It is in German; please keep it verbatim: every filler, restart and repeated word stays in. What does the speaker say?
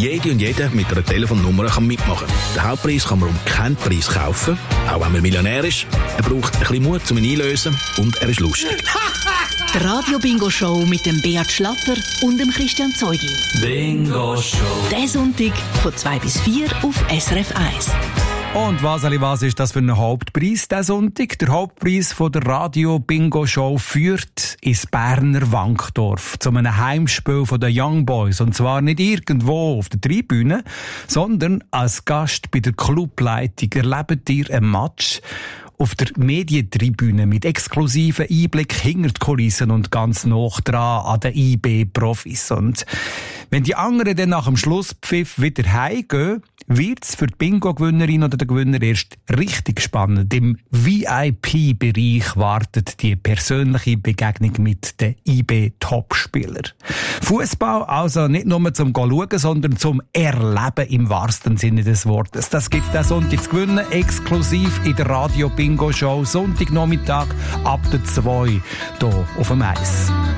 jede und jeder mit einer Telefonnummer kann mitmachen kann. Den Hauptpreis kann man um keinen Preis kaufen, auch wenn man Millionär ist. Er braucht ein bisschen Mut, um ihn einzulösen und er ist lustig. Die Radio-Bingo-Show mit dem Beat Schlatter und dem Christian Zeugin. Bingo-Show. Diesen Sonntag von zwei bis vier auf S R F eins. Und was, Ali, was ist das für ein Hauptpreis diesen Sonntag? Der Hauptpreis von der Radio-Bingo-Show führt ins Berner Wankdorf zu einem Heimspiel von den Young Boys. Und zwar nicht irgendwo auf der Tribüne, sondern als Gast bei der Clubleitung erlebt ihr ein Match auf der Medientribüne mit exklusiven Einblick hinter die Kulissen und ganz nah dran an den I B-Profis. Und wenn die anderen dann nach dem Schlusspfiff wieder heimgehen, wird es für die Bingo-Gewinnerin oder den Gewinner erst richtig spannend. Im V I P-Bereich wartet die persönliche Begegnung mit den I B-Topspielern. Fußball also nicht nur zum Schauen, sondern zum Erleben im wahrsten Sinne des Wortes. Das gibt es diesen Sonntag zu gewinnen, exklusiv in der Radio-Bingo-Show, Sonntagnachmittag ab der zwei hier auf dem Eis.